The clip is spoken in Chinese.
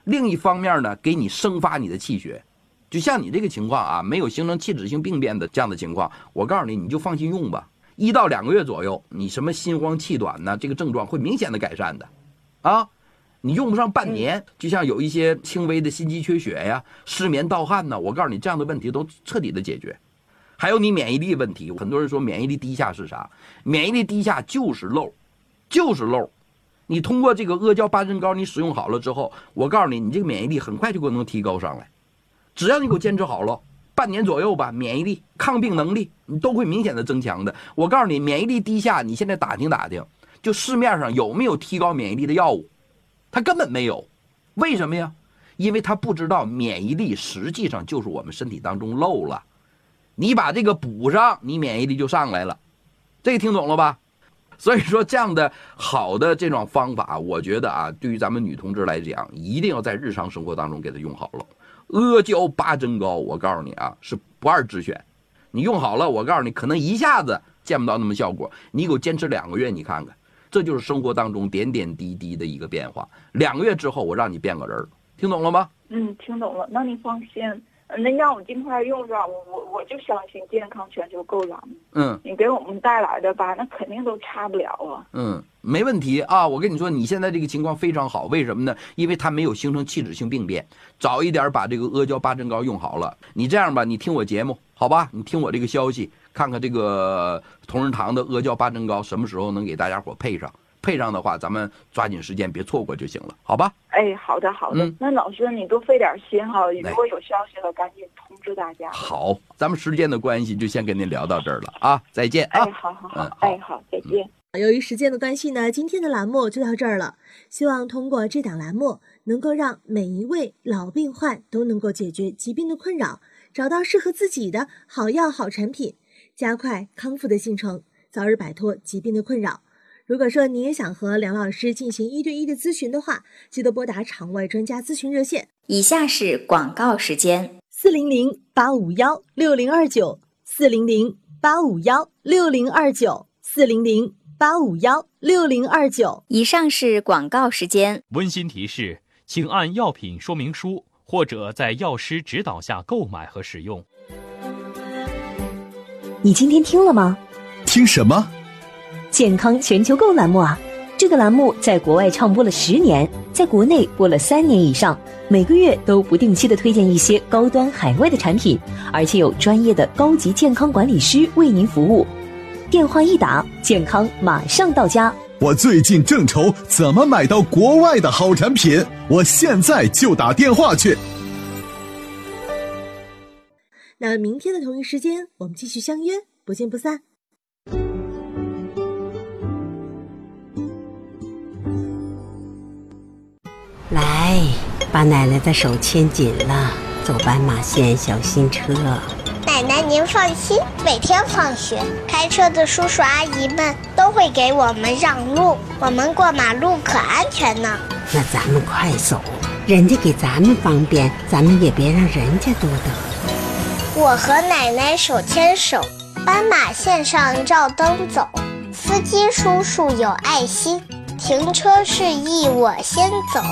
另一方面呢，给你生发你的气血。就像你这个情况啊，没有形成器质性病变的这样的情况，我告诉你，你就放心用吧。1到2个月左右，你什么心慌气短呢，这个症状会明显的改善的，啊，你用不上半年，就像有一些轻微的心肌缺血呀、失眠盗汗呢，我告诉你，这样的问题都彻底的解决。还有你免疫力问题，很多人说免疫力低下是啥？免疫力低下就是漏，就是漏。你通过这个阿胶八珍膏，你使用好了之后，我告诉你，你这个免疫力很快就能提高上来。只要你给我坚持好了，半年左右吧，免疫力、抗病能力你都会明显的增强的。我告诉你，免疫力低下，你现在打听打听，就市面上有没有提高免疫力的药物？它根本没有。为什么呀？因为他不知道免疫力实际上就是我们身体当中漏了，你把这个补上，你免疫力就上来了。这个听懂了吧？所以说这样的好的这种方法，我觉得啊，对于咱们女同志来讲，一定要在日常生活当中给它用好了。阿胶八珍膏，我告诉你啊，是不二之选。你用好了，我告诉你，可能一下子见不到那么效果，你给我坚持2个月，你看看，这就是生活当中点点滴滴的一个变化。2个月之后，我让你变个人，听懂了吗？ 听懂了。那你放心，那让我尽快用上，我就相信健康全球购栏目。你给我们带来的吧，那肯定都差不了啊。 没问题啊！我跟你说，你现在这个情况非常好，为什么呢？因为它没有形成器质性病变。早一点把这个阿胶八珍膏用好了。你这样吧，你听我节目，好吧？你听我这个消息，看看这个同仁堂的阿胶八珍膏什么时候能给大家伙配上。配上的话，咱们抓紧时间，别错过就行了，好吧？ 哎，好的好的。那老师你多费点心哈，如果有消息了，赶紧通知大家。 好，咱们时间的关系，就先跟您聊到这儿了啊，再见啊！ 好，好，再见。 由于时间的关系呢，今天的栏目就到这儿了。希望通过这档栏目，能够让每一位老病患都能够解决疾病的困扰，找到适合自己的好药好产品，加快康复的进程，早日摆脱疾病的困扰。如果说你也想和梁老师进行1对1的咨询的话，记得拨打场外专家咨询热线。 以下是广告时间 ：400-851-6029，400-851-6029，400-851-6029。 以上是广告时间。 温馨提示，请按药品说明书或者在药师指导下购买和使用。 你今天听了吗？ 听什么？ 健康全球购栏目啊！这个栏目在国外唱播了10年，在国内播了3年以上，每个月都不定期的推荐一些高端海外的产品，而且有专业的高级健康管理师为您服务。电话一打，健康马上到家。 我最近正愁怎么买到国外的好产品，我现在就打电话去。 那明天的同一时间，我们继续相约，不见不散。 来，把奶奶的手牵紧了，走斑马线，小心车。 奶奶您放心，每天放学，开车的叔叔阿姨们都会给我们让路，我们过马路可安全呢。 那咱们快走，人家给咱们方便，咱们也别让人家多等。 我和奶奶手牵手，斑马线上照灯走，司机叔叔有爱心，停车示意我先走。